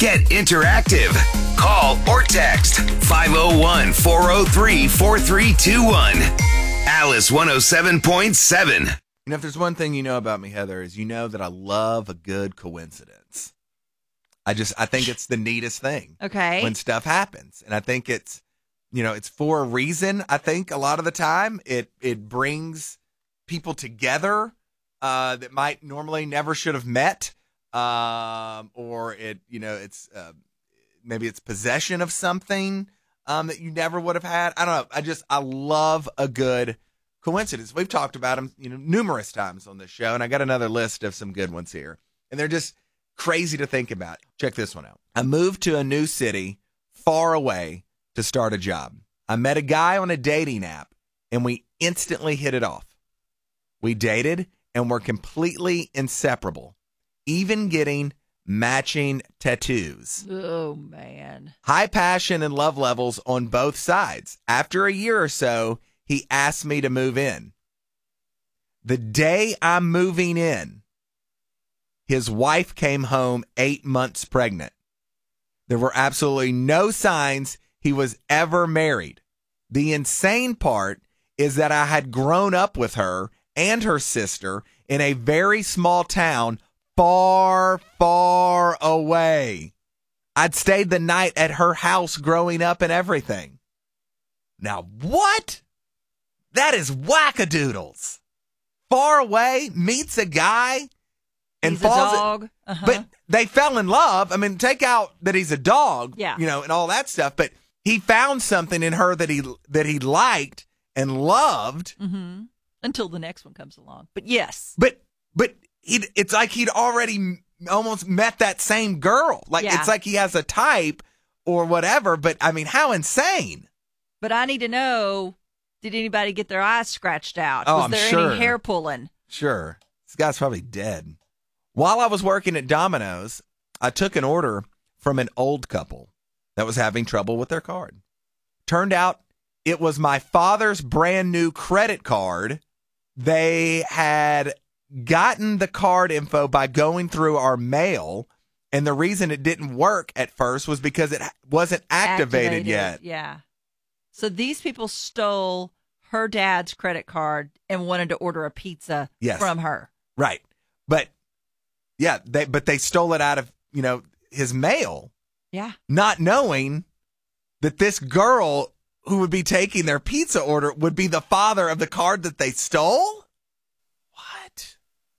Get interactive. Call or text 501-403-4321. Alice 107.7. If there's one thing you know about me, Heather, is you know that I love a good coincidence. I think it's the neatest thing. Okay. When stuff happens. And I think it's for a reason. I think a lot of the time it brings people together that might normally never should have met. Or it's maybe it's possession of something that you never would have had. I don't know. I love a good coincidence. We've talked about them, numerous times on this show, and I got another list of some good ones here. And they're just crazy to think about. Check this one out. I moved to a new city far away to start a job. I met a guy on a dating app, and we instantly hit it off. We dated and were completely inseparable, even getting matching tattoos. Oh, man. High passion and love levels on both sides. After a year or so, he asked me to move in. The day I'm moving in, his wife came home 8 months pregnant. There were absolutely no signs he was ever married. The insane part is that I had grown up with her and her sister in a very small town far, far away. I'd stayed the night at her house growing up and everything. Now, what? That is wackadoodles. Far away, meets a guy, and he's falls. A dog. But they fell in love. I mean, take out that he's a dog, yeah, and all that stuff. But he found something in her that he liked and loved. Mm-hmm. Until the next one comes along. But yes. But it's like he'd already almost met that same girl. Like, It's like he has a type or whatever. But, I mean, how insane. But I need to know, did anybody get their eyes scratched out? Oh, Was I'm there sure. any hair pulling? Sure. This guy's probably dead. While I was working at Domino's, I took an order from an old couple that was having trouble with their card. Turned out it was my father's brand new credit card. They had gotten the card info by going through our mail, and the reason it didn't work at first was because it wasn't activated yet. Yeah. So these people stole her dad's credit card and wanted to order a pizza from her. Right. But yeah, they stole it out of, his mail. Yeah. Not knowing that this girl who would be taking their pizza order would be the father of the card that they stole? What?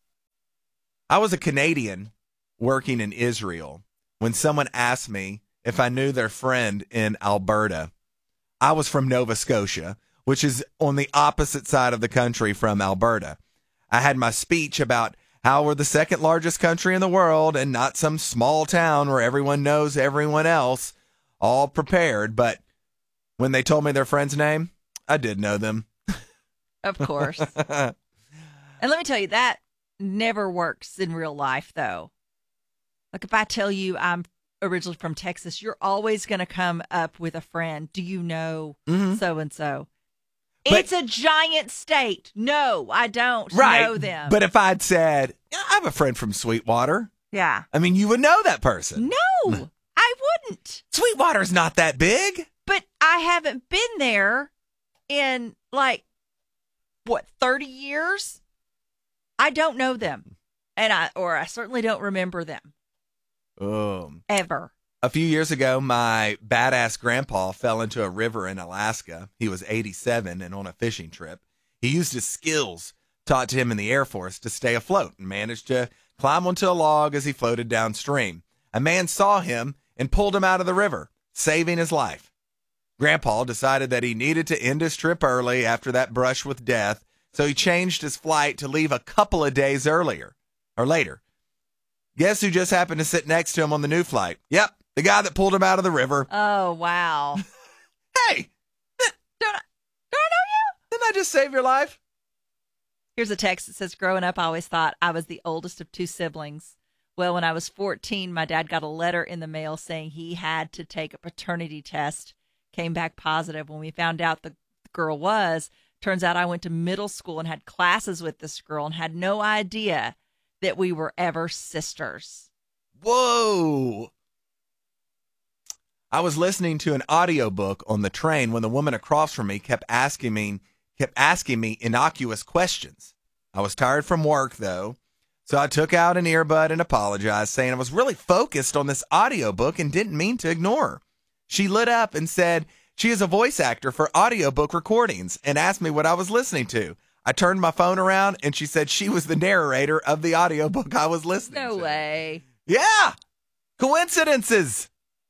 I was a Canadian working in Israel when someone asked me if I knew their friend in Alberta. I was from Nova Scotia, which is on the opposite side of the country from Alberta. I had my speech about how we're the second largest country in the world and not some small town where everyone knows everyone else, all prepared. But when they told me their friend's name, I did know them. Of course. And let me tell you, that never works in real life, though. Like if I tell you I'm originally from Texas, you're always going to come up with a friend. Do you know so-and-so? It's a giant state. No, I don't know them. But if I'd said, I have a friend from Sweetwater. Yeah. I mean, you would know that person. No, I wouldn't. Sweetwater's not that big. But I haven't been there in 30 years? I don't know them. And I certainly don't remember them. Ever. A few years ago, my badass grandpa fell into a river in Alaska. He was 87 and on a fishing trip. He used his skills taught to him in the Air Force to stay afloat and managed to climb onto a log as he floated downstream. A man saw him and pulled him out of the river, saving his life. Grandpa decided that he needed to end his trip early after that brush with death, so he changed his flight to leave a couple of days later. Guess who just happened to sit next to him on the new flight? Yep, the guy that pulled him out of the river. Oh, wow. Hey! Don't I know you? Didn't I just save your life? Here's a text that says, growing up, I always thought I was the oldest of two siblings. Well, when I was 14, my dad got a letter in the mail saying he had to take a paternity test. Came back positive. When we found out the girl turns out I went to middle school and had classes with this girl and had no idea that we were ever sisters. Whoa. I was listening to an audiobook on the train when the woman across from me kept asking me innocuous questions. I was tired from work, though, so I took out an earbud and apologized, saying I was really focused on this audiobook and didn't mean to ignore her. She lit up and said she is a voice actor for audiobook recordings and asked me what I was listening to. I turned my phone around and she said she was the narrator of the audiobook I was listening to. No way. Yeah. Coincidences.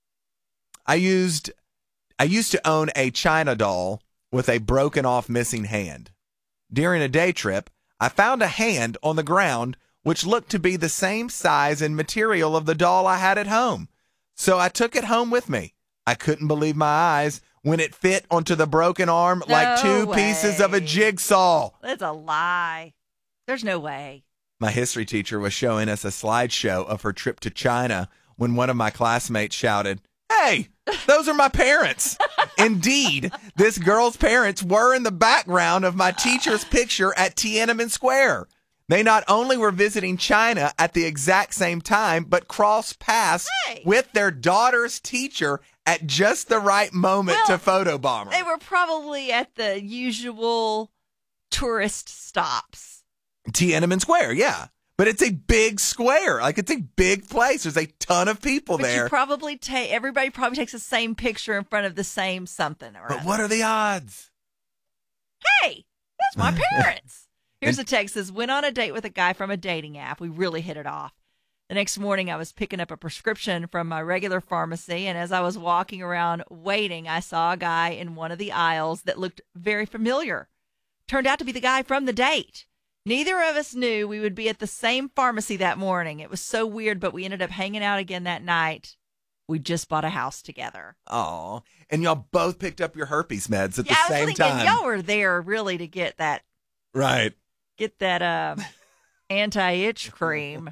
I used to own a China doll with a broken off missing hand. During a day trip, I found a hand on the ground which looked to be the same size and material of the doll I had at home. So I took it home with me. I couldn't believe my eyes when it fit onto the broken arm like two pieces of a jigsaw. That's a lie. There's no way. My history teacher was showing us a slideshow of her trip to China when one of my classmates shouted, "Hey, those are my parents." Indeed, this girl's parents were in the background of my teacher's picture at Tiananmen Square. They not only were visiting China at the exact same time, but crossed paths with their daughter's teacher at just the right moment to photobomb her. They were probably at the usual tourist stops. Tiananmen Square, yeah. But it's a big square. Like, it's a big place. There's a ton of people there. You probably everybody probably takes the same picture in front of the same something. But what are the odds? Hey, that's my parents. Here's a text that says, went on a date with a guy from a dating app. We really hit it off. The next morning, I was picking up a prescription from my regular pharmacy, and as I was walking around waiting, I saw a guy in one of the aisles that looked very familiar. Turned out to be the guy from the date. Neither of us knew we would be at the same pharmacy that morning. It was so weird, but we ended up hanging out again that night. We just bought a house together. Oh, and y'all both picked up your herpes meds at the same I was thinking, time. y'all were there really to get that. Right. Get that anti-itch cream.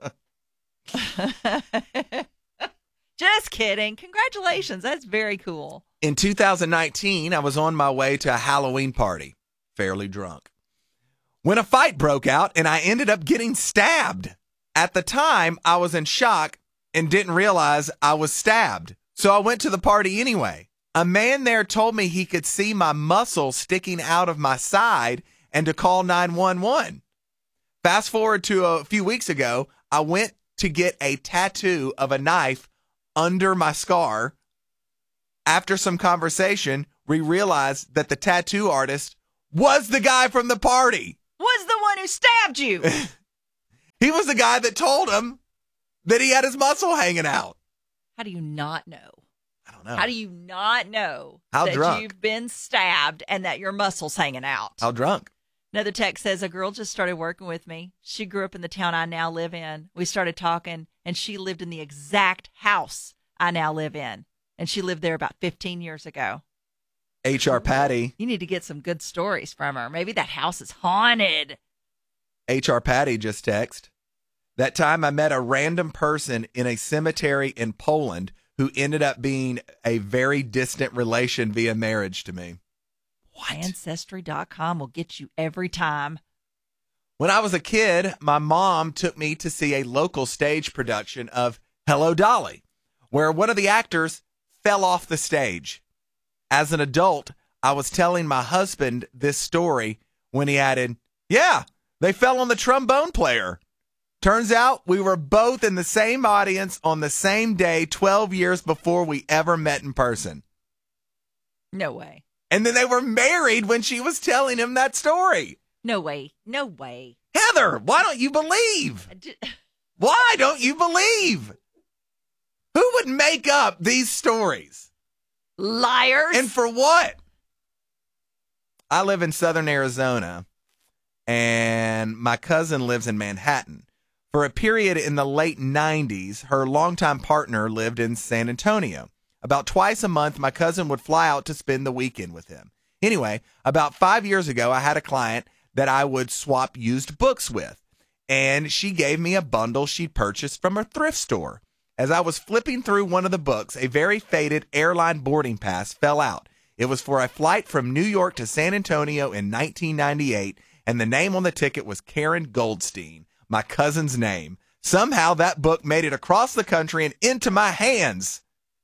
Just kidding. Congratulations. That's very cool. In 2019, I was on my way to a Halloween party, fairly drunk, when a fight broke out and I ended up getting stabbed. At the time, I was in shock and didn't realize I was stabbed. So I went to the party anyway. A man there told me he could see my muscle sticking out of my side and to call 911. Fast forward to a few weeks ago, I went to get a tattoo of a knife under my scar. After some conversation, we realized that the tattoo artist was the guy from the party. Was the one who stabbed you. He was the guy that told him that he had his muscle hanging out. How do you not know? I don't know. How do you not know How that drunk? You've been stabbed and that your muscle's hanging out? How drunk? Another text says, a girl just started working with me. She grew up in the town I now live in. We started talking, and she lived in the exact house I now live in. And she lived there about 15 years ago. HR Patty. You need to get some good stories from her. Maybe that house is haunted. HR Patty just text. That time I met a random person in a cemetery in Poland who ended up being a very distant relation via marriage to me. What? Ancestry.com will get you every time. When I was a kid, my mom took me to see a local stage production of Hello, Dolly, where one of the actors fell off the stage. As an adult, I was telling my husband this story when he added, "Yeah, they fell on the trombone player." Turns out we were both in the same audience on the same day 12 years before we ever met in person. No way. And then they were married when she was telling him that story. No way. No way. Heather, why don't you believe? Why don't you believe? Who would make up these stories? Liars. And for what? I live in southern Arizona, and my cousin lives in Manhattan. For a period in the late 90s, her longtime partner lived in San Antonio. About twice a month, my cousin would fly out to spend the weekend with him. Anyway, about 5 years ago, I had a client that I would swap used books with, and she gave me a bundle she'd purchased from a thrift store. As I was flipping through one of the books, a very faded airline boarding pass fell out. It was for a flight from New York to San Antonio in 1998, and the name on the ticket was Karen Goldstein, my cousin's name. Somehow that book made it across the country and into my hands.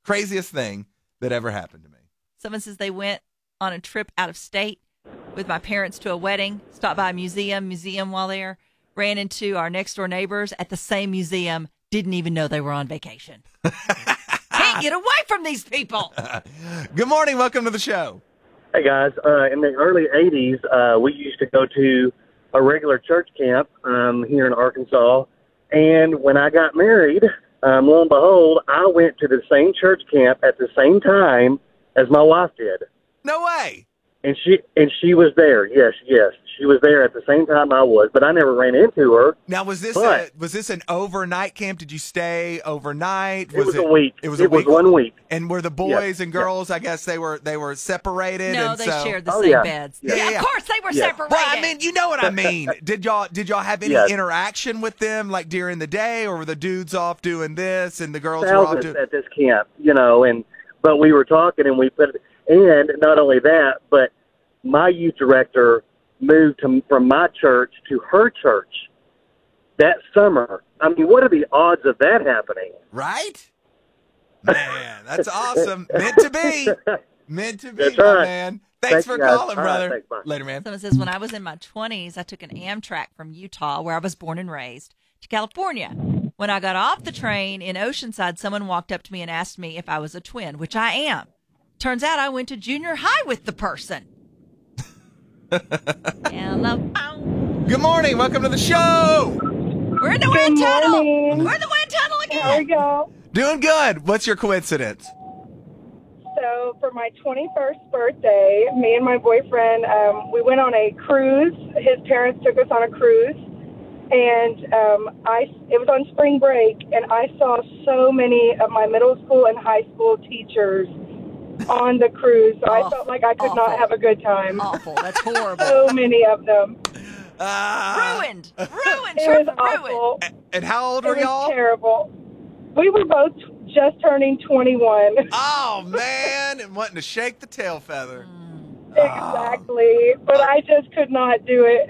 Craziest thing that ever happened to me. Someone says they went on a trip out of state with my parents to a wedding, stopped by a museum while there, ran into our next door neighbors at the same museum, didn't even know they were on vacation. Can't get away from these people. Good morning. Welcome to the show. Hey, guys. In the early 80s, we used to go to a regular church camp here in Arkansas. And when I got married, lo and behold, I went to the same church camp at the same time as my wife did. No way. And she was there. Yes. She was there at the same time I was, but I never ran into her. Now, was this an overnight camp? Did you stay overnight? It was a week. It was 1 week. And were the boys and girls? I guess they were separated. No, and they so, shared the same beds. Yeah. Of course they were separated. Well, I mean, you know what I mean. Did y'all have any interaction with them, like during the day, or were the dudes off doing this and the girls were off doing at this camp? But we were talking, and and not only that, but my youth director moved from my church to her church that summer. I mean, what are the odds of that happening? Right? Man, that's awesome. Meant to be. Meant to be, that's right. Man. Thanks for calling, brother. Right, thanks, later, man. Someone says, when I was in my 20s, I took an Amtrak from Utah, where I was born and raised, to California. When I got off the train in Oceanside, someone walked up to me and asked me if I was a twin, which I am. Turns out I went to junior high with the person. Good morning. Welcome to the show. We're in the wind tunnel. We're in the wind tunnel again. There we go. Doing good. What's your coincidence? So for my 21st birthday, me and my boyfriend, we went on a cruise. His parents took us on a cruise. And it was on spring break, and I saw so many of my middle school and high school teachers on the cruise. So I felt like I could not have a good time. Awful. That's horrible. So many of them. Ruined. It was awful. And how old were y'all? Terrible. We were both just turning 21. Oh, man. And wanting to shake the tail feather. Exactly. But I just could not do it.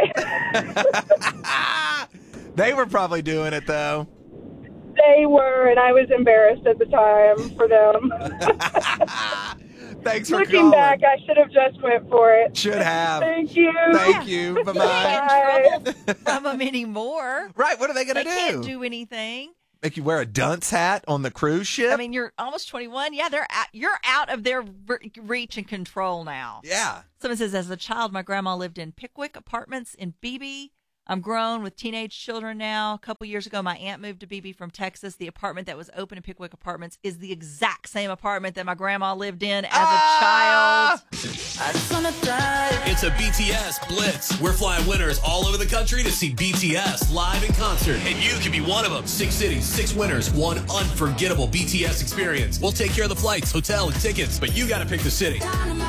They were probably doing it, though. They were, and I was embarrassed at the time for them. Thanks for Looking calling. back, I should have just went for it. Should have. Thank you. Thank you. Bye-bye. Can't get in trouble from them anymore. Right. What are they going to do? They can't do anything. Make you wear a dunce hat on the cruise ship? I mean, you're almost 21. Yeah, you're out of their reach and control now. Yeah. Someone says, as a child, my grandma lived in Pickwick Apartments in Beebe. I'm grown with teenage children now. A couple years ago, my aunt moved to Beebe from Texas. The apartment that was open in Pickwick Apartments is the exact same apartment that my grandma lived in as a child. It's a BTS Blitz. We're flying winners all over the country to see BTS live in concert. And you can be one of them. 6 cities, 6 winners, one unforgettable BTS experience. We'll take care of the flights, hotel, and tickets, but you got to pick the city.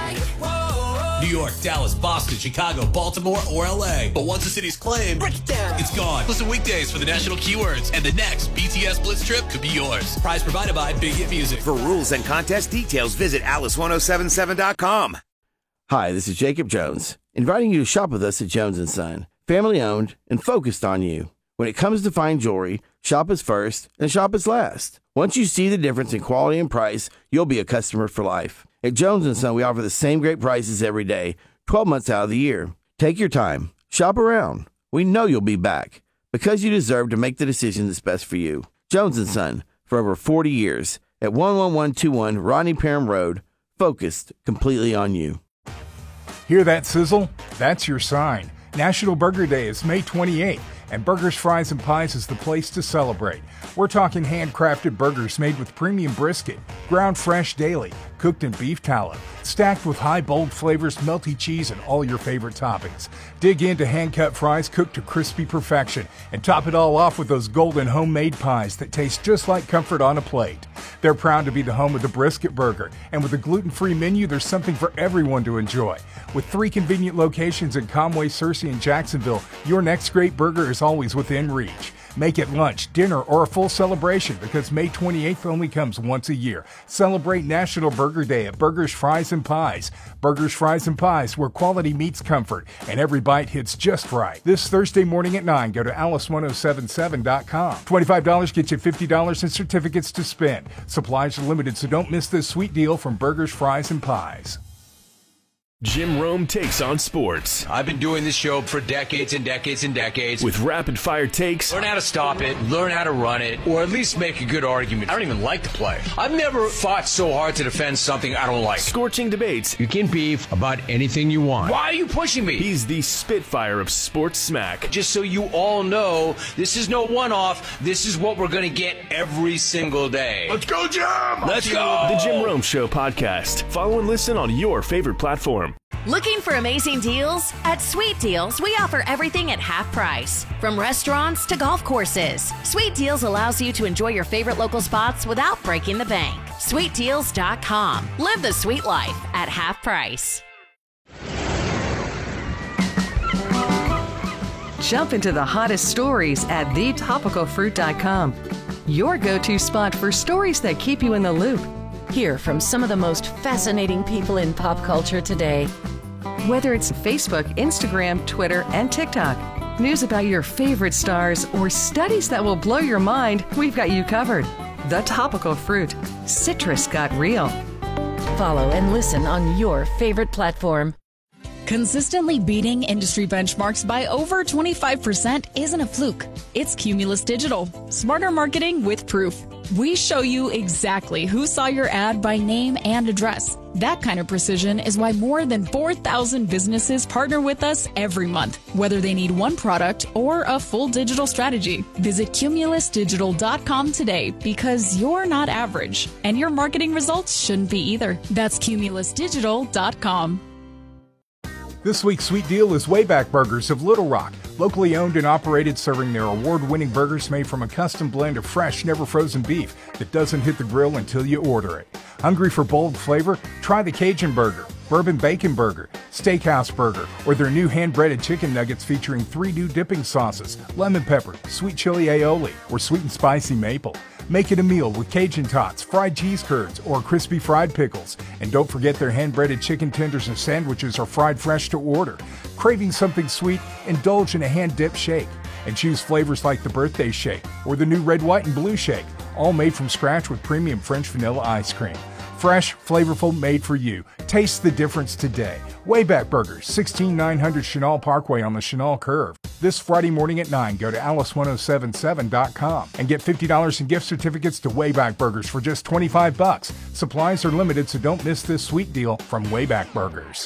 New York, Dallas, Boston, Chicago, Baltimore, or LA. But once the city's claimed, break it down. It's gone. Listen weekdays for the national keywords, and the next BTS Blitz trip could be yours. Prize provided by Big Hit Music. For rules and contest details, visit alice1077.com. Hi, this is Jacob Jones, inviting you to shop with us at Jones & Son. Family owned and focused on you. When it comes to fine jewelry, shop us first and shop us last. Once you see the difference in quality and price, you'll be a customer for life. At Jones & Son, we offer the same great prices every day, 12 months out of the year. Take your time. Shop around. We know you'll be back because you deserve to make the decision that's best for you. Jones & Son, for over 40 years, at 11121 Rodney Parham Road, focused completely on you. Hear that sizzle? That's your sign. National Burger Day is May 28th, and Burgers, Fries, and Pies is the place to celebrate. We're talking handcrafted burgers made with premium brisket, ground fresh daily, cooked in beef tallow, stacked with high, bold flavors, melty cheese, and all your favorite toppings. Dig into hand-cut fries cooked to crispy perfection, and top it all off with those golden homemade pies that taste just like comfort on a plate. They're proud to be the home of the brisket burger, and with a gluten-free menu, there's something for everyone to enjoy. With 3 convenient locations in Conway, Searcy, and Jacksonville, your next great burger is always within reach. Make it lunch, dinner, or a full celebration because May 28th only comes once a year. Celebrate National Burger Day at Burgers, Fries, and Pies. Burgers, Fries, and Pies, where quality meets comfort and every bite hits just right. This Thursday morning at 9, go to alice1077.com. $25 gets you $50 in certificates to spend. Supplies are limited, so don't miss this sweet deal from Burgers, Fries, and Pies. Jim Rome takes on sports. I've been doing this show for decades and decades and decades. With rapid-fire takes. Learn how to stop it, learn how to run it, or at least make a good argument. I don't even like the play. I've never fought so hard to defend something I don't like. Scorching debates. You can beef about anything you want. Why are you pushing me? He's the Spitfire of sports smack. Just so you all know, this is no one-off. This is what we're going to get every single day. Let's go, Jim! Let's go! The Jim Rome Show podcast. Follow and listen on your favorite platform. Looking for amazing deals? At Sweet Deals, we offer everything at half price. From restaurants to golf courses, Sweet Deals allows you to enjoy your favorite local spots without breaking the bank. SweetDeals.com. Live the sweet life at half price. Jump into the hottest stories at thetopicalfruit.com. Your go-to spot for stories that keep you in the loop. Hear from some of the most fascinating people in pop culture today. Whether it's Facebook, Instagram, Twitter, and TikTok, news about your favorite stars, or studies that will blow your mind, we've got you covered. The Topical Fruit. Citrus got real. Follow and listen on your favorite platform. Consistently beating industry benchmarks by over 25% isn't a fluke. It's Cumulus Digital. Smarter marketing with proof. We show you exactly who saw your ad by name and address. That kind of precision is why more than 4,000 businesses partner with us every month, whether they need one product or a full digital strategy. Visit cumulusdigital.com today because you're not average, and your marketing results shouldn't be either. That's cumulusdigital.com. This week's sweet deal is Wayback Burgers of Little Rock. Locally owned and operated, serving their award-winning burgers made from a custom blend of fresh, never-frozen beef that doesn't hit the grill until you order it. Hungry for bold flavor? Try the Cajun Burger, Bourbon Bacon Burger, Steakhouse Burger, or their new hand-breaded chicken nuggets featuring 3 new dipping sauces, lemon pepper, sweet chili aioli, or sweet and spicy maple. Make it a meal with Cajun tots, fried cheese curds, or crispy fried pickles. And don't forget their hand-breaded chicken tenders and sandwiches are fried fresh to order. Craving something sweet? Indulge in a hand-dipped shake. And choose flavors like the birthday shake or the new red, white, and blue shake, all made from scratch with premium French vanilla ice cream. Fresh, flavorful, made for you. Taste the difference today. Wayback Burgers, 16900 Chenal Parkway on the Chenal Curve. This Friday morning at 9, go to alice1077.com and get $50 in gift certificates to Wayback Burgers for just $25. Supplies are limited, so don't miss this sweet deal from Wayback Burgers.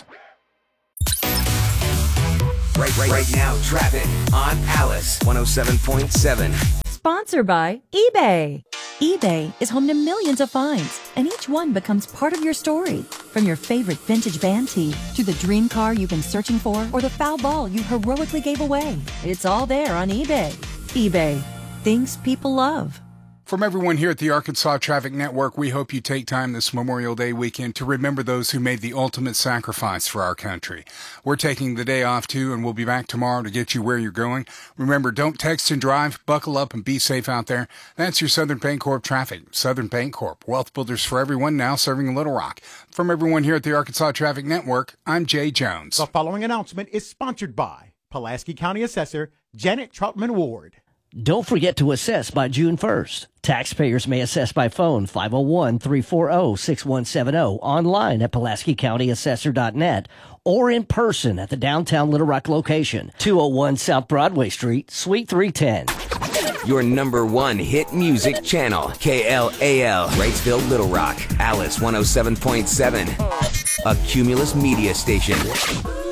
Right now, traffic on Alice 107.7. Sponsored by eBay. eBay is home to millions of finds, and each one becomes part of your story. From your favorite vintage band tee to the dream car you've been searching for or the foul ball you heroically gave away. It's all there on eBay. eBay. Things people love. From everyone here at the Arkansas Traffic Network, we hope you take time this Memorial Day weekend to remember those who made the ultimate sacrifice for our country. We're taking the day off too, and we'll be back tomorrow to get you where you're going. Remember, don't text and drive. Buckle up and be safe out there. That's your Southern Bancorp traffic. Southern Bancorp, wealth builders for everyone, now serving Little Rock. From everyone here at the Arkansas Traffic Network, I'm Jay Jones. The following announcement is sponsored by Pulaski County Assessor Janet Troutman Ward. Don't forget to assess by June 1st. Taxpayers may assess by phone 501-340-6170, online at PulaskiCountyAssessor.net, or in person at the downtown Little Rock location, 201 South Broadway Street, Suite 310. Your number one hit music channel, KLAL, Wrightsville, Little Rock, Alice 107.7, a Cumulus media station.